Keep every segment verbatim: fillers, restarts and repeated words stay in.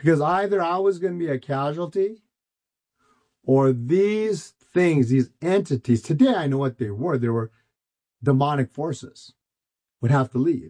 Because either I was going to be a casualty, or these things, these entities, today I know what they were. They were demonic forces, would have to leave.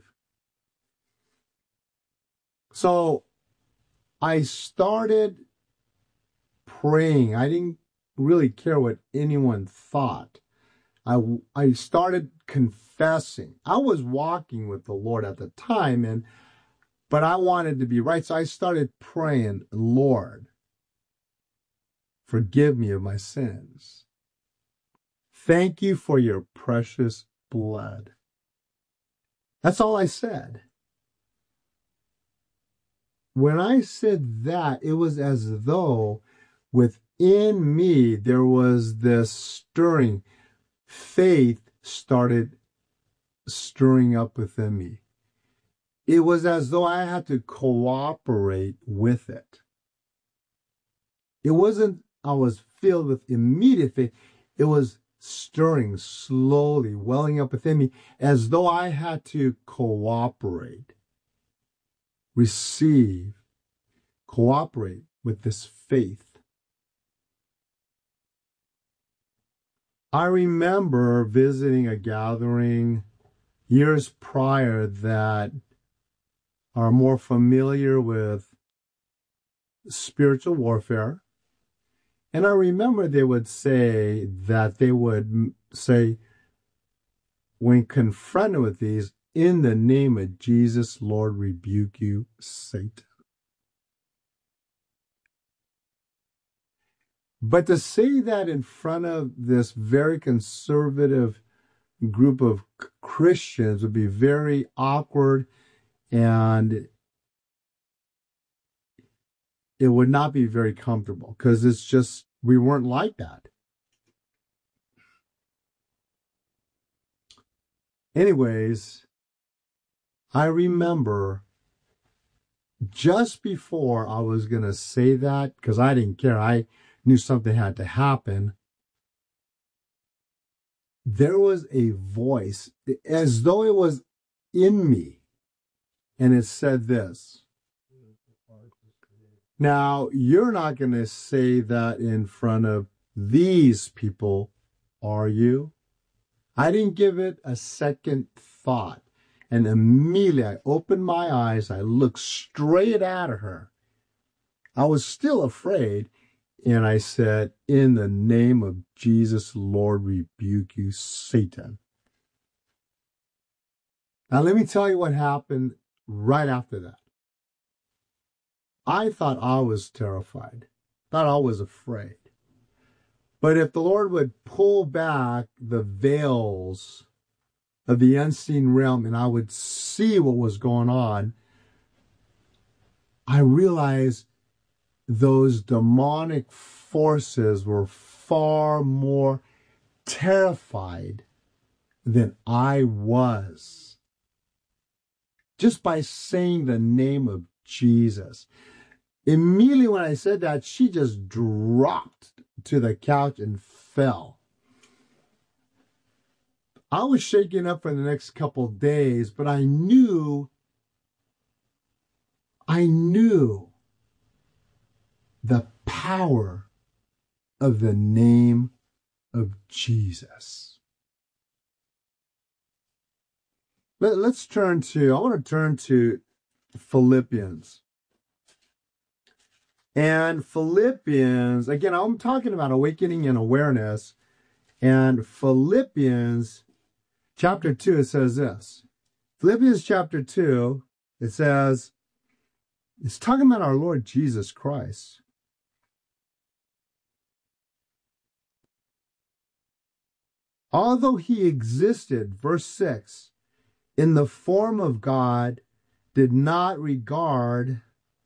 So I started praying. I didn't really care what anyone thought. I, I started confessing. I was walking with the Lord at the time, and but I wanted to be right. So I started praying, Lord, forgive me of my sins. Thank you for your precious blood. That's all I said. When I said that, it was as though within me there was this stirring. Faith started stirring up within me. It was as though I had to cooperate with it. It wasn't I was filled with immediate faith. It was stirring slowly, welling up within me, as though I had to cooperate, receive, cooperate with this faith. I remember visiting a gathering years prior that are more familiar with spiritual warfare. And I remember they would say that they would say, when confronted with these, in the name of Jesus, Lord, rebuke you, Satan. But to say that in front of this very conservative group of Christians would be very awkward, and it would not be very comfortable, because it's just, we weren't like that. Anyways, I remember just before I was going to say that, because I didn't care, I knew something had to happen, there was a voice, as though it was in me, and it said this. Now, you're not going to say that in front of these people, are you? I didn't give it a second thought. And immediately I opened my eyes. I looked straight at her. I was still afraid. And I said, in the name of Jesus, Lord, rebuke you, Satan. Now, let me tell you what happened right after that. I thought I was terrified, thought I was afraid. But if the Lord would pull back the veils of the unseen realm and I would see what was going on, I realized those demonic forces were far more terrified than I was. Just by saying the name of Jesus. Immediately when I said that, she just dropped to the couch and fell. I was shaken up for the next couple of days, but I knew, I knew the power of the name of Jesus. Let, let's turn to, I want to turn to Philippians. And Philippians, again, I'm talking about awakening and awareness. And Philippians chapter two, it says this. Philippians chapter two, it says, it's talking about our Lord Jesus Christ. Although he existed, verse six, in the form of God, did not regard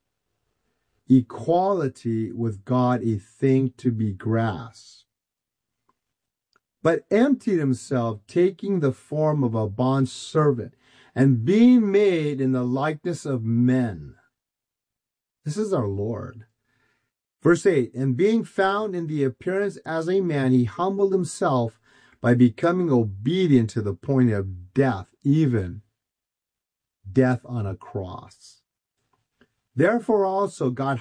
equality with God a thing to be grasped, but emptied himself, taking the form of a bondservant, and being made in the likeness of men. This is our Lord. Verse eight, and being found in the appearance as a man, he humbled himself by becoming obedient to the point of death, even death on a cross. Therefore also God